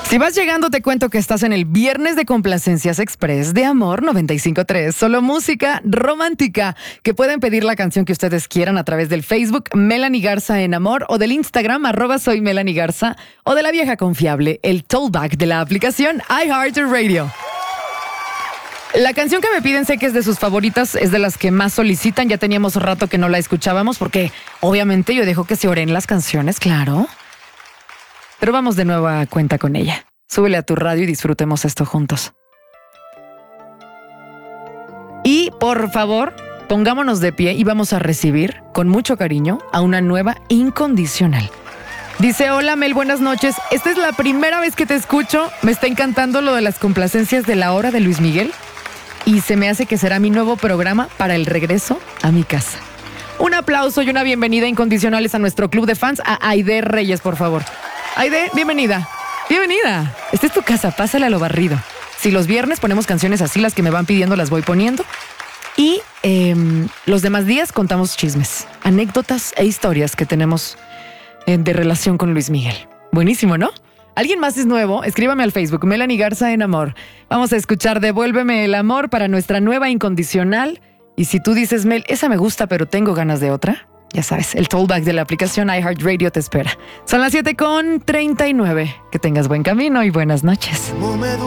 Si vas llegando, te cuento que estás en el Viernes de Complacencias Express de Amor 95.3. Solo música romántica. Que pueden pedir la canción que ustedes quieran a través del Facebook Melanie Garza en Amor o del Instagram @soy Melanie Garza o de la vieja confiable, el tollback de la aplicación iHeartRadio. La canción que me piden sé que es de sus favoritas, es de las que más solicitan. Ya teníamos rato que no la escuchábamos porque obviamente yo dejo que se oren las canciones, claro. Pero vamos de nueva cuenta con ella. Súbele a tu radio y disfrutemos esto juntos. Y, por favor, pongámonos de pie y vamos a recibir, con mucho cariño, a una nueva incondicional. Dice, hola Mel, buenas noches. Esta es la primera vez que te escucho. Me está encantando lo de las complacencias de la hora de Luis Miguel. Y se me hace que será mi nuevo programa para el regreso a mi casa. Un aplauso y una bienvenida incondicionales a nuestro club de fans, a Aide Reyes, por favor. Aide, bienvenida. Bienvenida. Esta es tu casa, pásale a lo barrido. Si los viernes ponemos canciones así, las que me van pidiendo las voy poniendo. Y los demás días contamos chismes, anécdotas e historias que tenemos de relación con Luis Miguel. Buenísimo, ¿no? ¿Alguien más es nuevo? Escríbame al Facebook, Melanie Garza en Amor. Vamos a escuchar Devuélveme el amor para nuestra nueva incondicional. Y si tú dices, Mel, esa me gusta, pero tengo ganas de otra, ya sabes, el tollback de la aplicación iHeartRadio te espera. Son las 7:39. Que tengas buen camino y buenas noches.